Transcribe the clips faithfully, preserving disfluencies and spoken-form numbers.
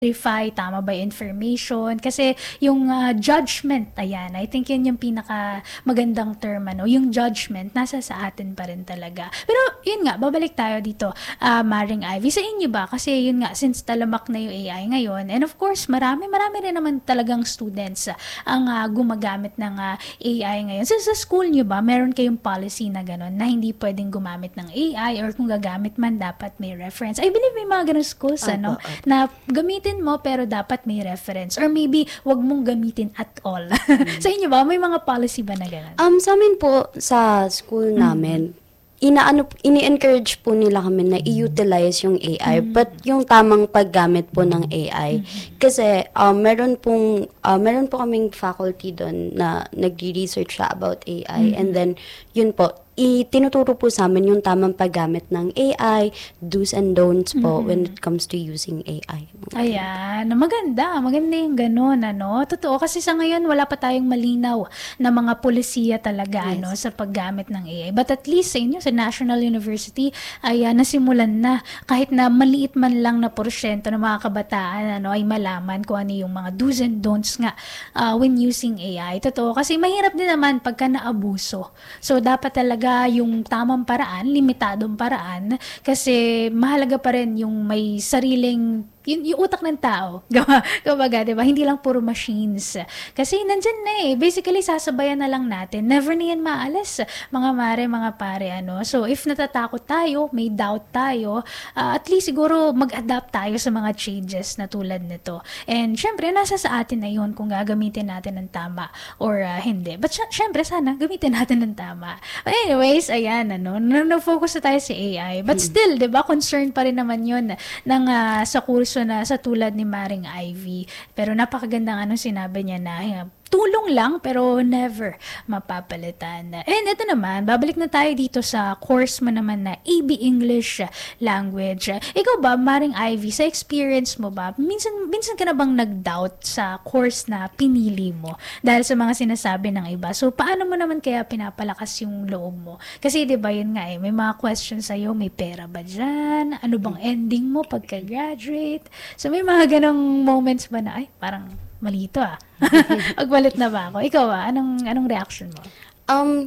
verify, tama ba yung information? Kasi yung ah, judgment, ayan, I think yun yung pinaka magandang term, ano, yung judgment, nasa sa atin pa rin talaga. Pero yun nga, babalik tayo dito, ah, Maring Ivy, sa inyo ba? Kasi yun nga, since talamak na yung A I ngayon, and of course, marami, marami rin naman talagang students ah, ang ah, gumagamit ng ah, A I ngayon. So sa school nyo ba, meron kayong policy na gano'n, na hindi pwedeng gumamit ng A I or kung gagamit man, dapat may reference? I believe may mga ganun schools, Opo, ano, opo. na gamitin mo pero dapat may reference or maybe wag mong gamitin at all. Sa inyo ba may mga policy ba na ganun? Um, sa amin po, sa school namin, inaano, ini-encourage po nila kami na i-utilize yung A I, but yung tamang paggamit po ng A I. Kasi um, meron pong, uh, meron po kaming faculty doon na nagre-research siya about A I, and then yun po, itinuturo po sa amin yung tamang paggamit ng A I, do's and don'ts po when it comes to using A I. Ayan, maganda. Maganda yung ganun, ano. Totoo, kasi sa ngayon, wala pa tayong malinaw na mga polisiya talaga, Yes. ano, sa paggamit ng A I. But at least sa inyo, sa National University, ay ah, nasimulan na. Kahit na maliit man lang na porsyento ng mga kabataan, ano, ay malaman kung ano yung mga do's and don'ts nga ah, when using A I. Totoo, kasi mahirap din naman pagka naabuso. So, dapat talaga yung tamang paraan, limitadong paraan, kasi mahalaga pa rin yung may sariling yung, yung utak ng tao. Kumbaga, di ba? Hindi lang puro machines. Kasi nandyan na eh. Basically, sasabayan na lang natin. Never na yan maalas, mga mare, mga pare. Ano? So, if natatakot tayo, may doubt tayo, uh, at least siguro mag-adapt tayo sa mga changes na tulad nito. And syempre, nasa sa atin na yun kung gagamitin natin ng tama or uh, hindi. But sy- syempre, sana gamitin natin ng tama. But anyways, ayan, ano, na-focus na tayo sa A I. But still, di ba, concern pa rin naman yun ng uh, sa kurso na sa tulad ni Maring Ivy. Pero napakagandang anong sinabi niya na uh, tulong lang pero never mapapalitan. And ito naman, babalik na tayo dito sa course mo naman na A B English Language. Ikaw ba, Maring Ivy, sa experience mo ba, minsan, minsan ka na bang nag-doubt sa course na pinili mo dahil sa mga sinasabi ng iba? So, paano mo naman kaya pinapalakas yung loob mo? Kasi, di ba, yun nga eh, may mga questions sa'yo, may pera ba dyan? Ano bang ending mo pagka-graduate? So, may mga ganong moments ba na, ay, parang mali ito ah. Magbalit na ba ako? Ikaw ah, anong, anong reaction mo? Um,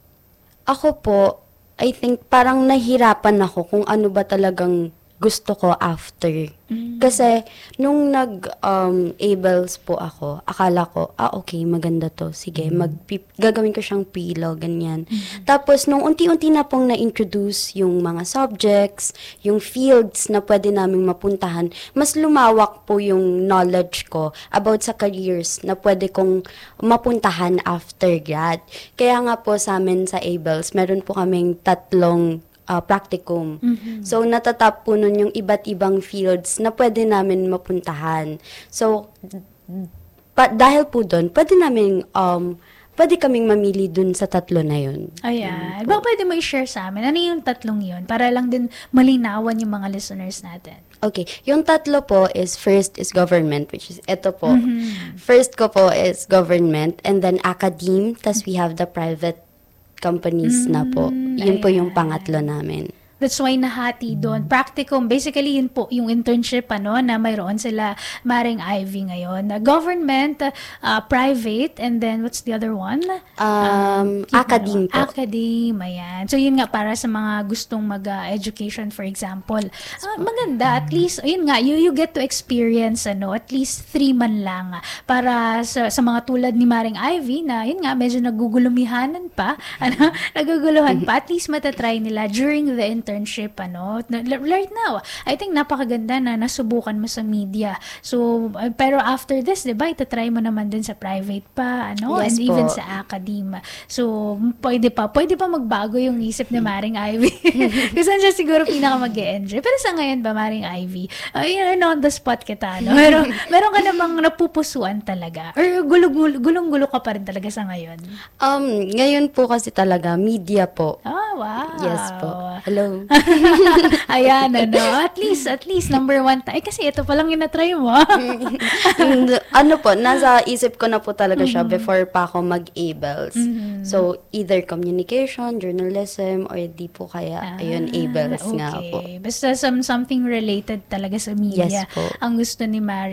ako po, I think parang nahirapan ako kung ano ba talagang gusto ko after. Kasi nung nag um, A-bells po ako, akala ko, ah okay, maganda to. Sige, mag gagawin ko siyang pilo, ganyan. Tapos nung unti-unti na pong na-introduce yung mga subjects, yung fields na pwede naming mapuntahan, mas lumawak po yung knowledge ko about sa careers na pwede kong mapuntahan after grad. Kaya nga po sa amin sa A-bells, meron po kaming tatlong Uh, practicum. Mm-hmm. So, natatap po nun yung iba't ibang fields na pwede namin mapuntahan. So, pa, dahil po dun, pwede namin, um, pwede kaming mamili dun sa tatlo na yun. Ayan. Baka pwede mo i-share sa amin. Ano yung tatlong yun? Para lang din malinawan yung mga listeners natin. Okay. Yung tatlo po is, first is government, which is, ito po. Mm-hmm. First ko po is government, and then academe, tas we have the private companies na po. Yun po yung ayan. pangatlo namin. That's why nahati doon. Practicum, basically yun po yung internship ano, na mayroon sila Maring Ivy ngayon. Uh, government, uh, private, and then what's the other one? Um, keep academe mo- po. Academe, ayan. So yun nga, para sa mga gustong mag-education, for example. Uh, maganda, at least, yun nga, you, you get to experience, ano, at least three man lang. ah, Para sa, sa mga tulad ni Maring Ivy, na yun nga, medyo nagugulumihanan pa, ano, naguguluhan pa, at least matatry nila during the internship, ano, right now, I think napakaganda na nasubukan mo sa media. So, uh, pero after this, di ba, itatry mo naman din sa private pa, ano, Yes and po. even sa academe. So, pwede pa, pwede pa magbago yung isip ni Maring Ivy. Kasi siya siguro pinaka mag-e-enjoy. Pero sa ngayon ba, Maring Ivy, uh, yun, on the spot kita, no? Pero, meron ka namang napupusuan talaga? Or gulong-gulo, gulong-gulo ka pa rin talaga sa ngayon? Um, ngayon po kasi talaga, media po. Ah, wow. Yes po. Hello. ma'am. Ayan, ano. At least, at least, number one tayo. Eh, kasi ito palang yung na-try mo. And, ano po, nasa isip ko na po talaga siya before pa ako mag-A-Bells. So, either communication, journalism, or di po kaya, ayun, A-Bells nga po. Okay. Basta some, something related talaga sa media. Yes po. Ang gusto ni Mari.